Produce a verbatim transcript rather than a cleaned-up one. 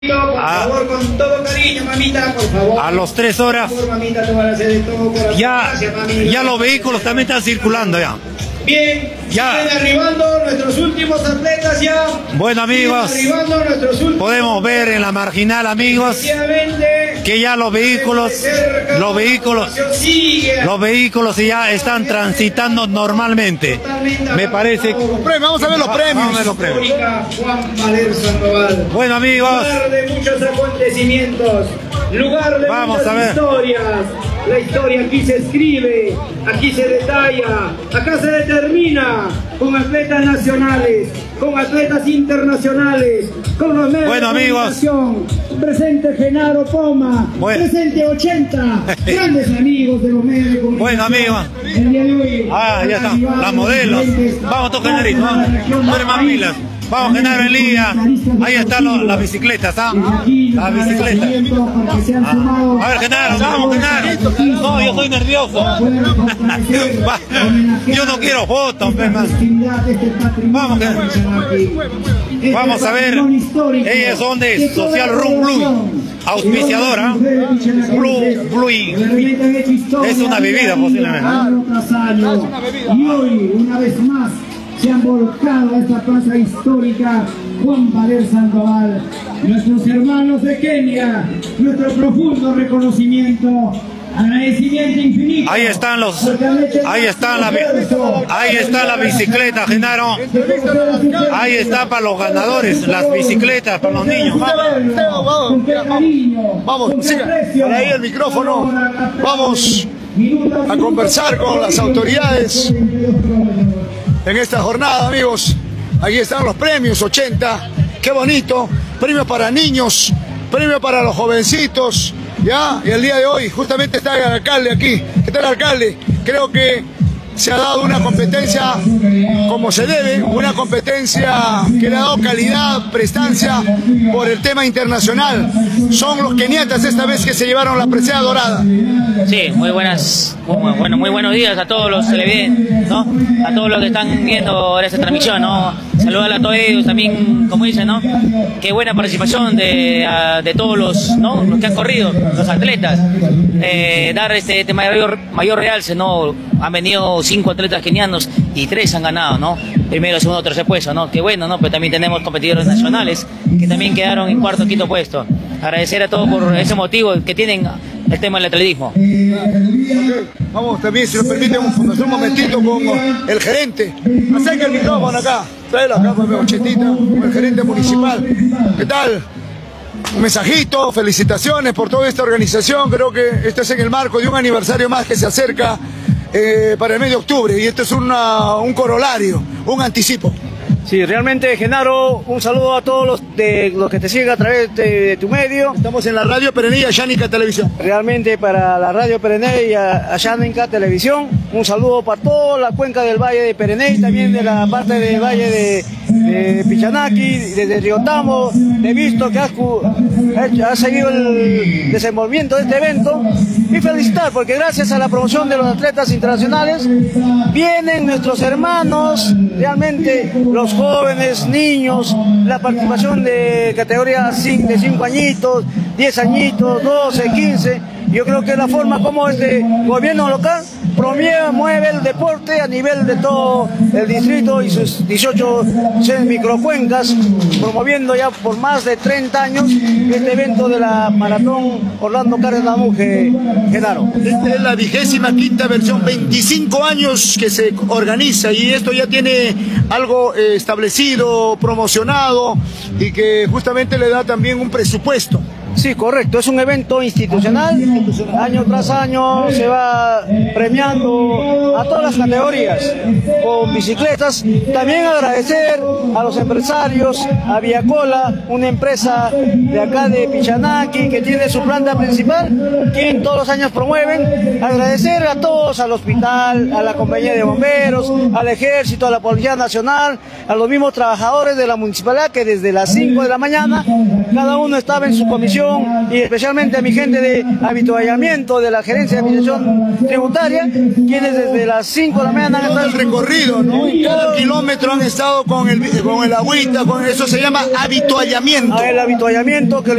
Por a, favor, con todo cariño, mamita, por favor. A los tres horas. Por favor, mamita, te van a hacer de todo corazón. Ya, Gracias, mami. ya los vehículos también están circulando ya. Bien, ya. siguen arribando nuestros últimos atletas ya. Bueno, amigos, arribando nuestros últimos podemos ver en la marginal, amigos, que ya los vehículos, los vehículos, los vehículos ya están transitando normalmente. Me parece. Vamos a ver los premios. Vamos a ver los premios. Juan Valer Sandoval. Bueno, amigos. Lugar de muchos acontecimientos, lugar de Vamos muchas a ver. historias. La historia aquí se escribe, aquí se detalla, acá se determina con atletas nacionales, con atletas internacionales, con los medios bueno, de comunicación. Presente Genaro Poma, bueno. Presente ochenta, grandes amigos de los medios de comunicación. Bueno, amigos. El día de hoy, ah, ya están, las modelos. Vamos todos, Genarito, vamos. Muere más pilas. Vamos, Genaro en línea. Ahí están los, las bicicletas, ¿ah? Las bicicletas. Ah. A ver, Genaro, vamos, Genaro. No, yo estoy nervioso. Yo no quiero fotos, hermano. Vamos, Genaro. Vamos a ver. Ellas son de Social Room Blue, auspiciadora. Blue, Blue. Es una bebida, posiblemente. Y hoy, una vez más, se han volcado a esta plaza histórica Juan Valer Sandoval. Nuestros hermanos de Kenia, nuestro profundo reconocimiento, agradecimiento infinito. Ahí están los, ahí están la, ahí está la bicicleta, Genaro. Ahí está para los ganadores, las bicicletas para los niños. Vamos, vamos, siga. Por ahí el micrófono. Vamos a conversar con las autoridades. En esta jornada, amigos, aquí están los premios ochenta, qué bonito, premios para niños, premios para los jovencitos, ya, y el día de hoy justamente está el alcalde aquí, está el alcalde, creo que se ha dado una competencia como se debe, una competencia que le ha dado calidad, prestancia por el tema internacional. Son los keniatas esta vez que se llevaron la presea dorada. Sí, muy buenas, muy, bueno, muy buenos días a todos los televidentes, ¿no? A todos los que están viendo esta transmisión, ¿no? Saludar a todos ellos también, como dicen, ¿no? Qué buena participación de, de todos los, ¿no? Los que han corrido, los atletas. Eh, dar este, este mayor, mayor realce, ¿no? Han venido cinco atletas kenianos y tres han ganado, ¿no? Primero, segundo, tercer puesto, ¿no? Qué bueno, ¿no? Pero también tenemos competidores nacionales que también quedaron en cuarto, quinto puesto. Agradecer a todos por ese motivo que tienen el tema del atletismo. Vamos también, si nos permite, un, un momentito con el gerente. Acerca el micrófono acá. Tráelo acá, Ochetita, con el gerente municipal. ¿Qué tal? Un mensajito, felicitaciones por toda esta organización. Creo que esto es en el marco de un aniversario más que se acerca eh, para el mes de octubre. Y esto es una, un corolario, un anticipo. Sí, realmente, Genaro, un saludo a todos los, de, los que te siguen a través de, de tu medio. Estamos en la Radio Pereney Ayanica Televisión. Realmente para la Radio Pereney Ayanica Televisión, un saludo para toda la cuenca del Valle de Pereney, también de la parte del Valle de, de Pichanaki, desde Riotamo. He visto que has, has seguido el desenvolvimiento de este evento y felicitar, porque gracias a la promoción de los atletas internacionales vienen nuestros hermanos, realmente los jóvenes, niños, la participación de categoría de cinco añitos, diez añitos, doce, quince. Yo creo que la forma como este gobierno local promueve, mueve el deporte a nivel de todo el distrito y sus dieciocho microcuencas, promoviendo ya por más de treinta años este evento de la Maratón Orlando Cárdenas Monge, Genaro. Esta es la vigésima quinta versión, veinticinco años que se organiza y esto ya tiene algo eh, establecido, promocionado y que justamente le da también un presupuesto. Sí, correcto, es un evento institucional, año tras año se va premiando a todas las categorías con bicicletas. También agradecer a los empresarios, a Viacola, una empresa de acá de Pichanaki que tiene su planta principal, quien todos los años promueven. Agradecer a todos, al hospital, a la compañía de bomberos, al ejército, a la Policía Nacional, a los mismos trabajadores de la municipalidad que desde las cinco de la mañana cada uno estaba en su comisión administración y especialmente a mi gente de habituallamiento de la Gerencia de Administración Tributaria, quienes desde las cinco de la mañana han estado el recorrido, ¿no? En cada kilómetro han estado con el, con el agüita, con eso se llama habituallamiento. El habituallamiento que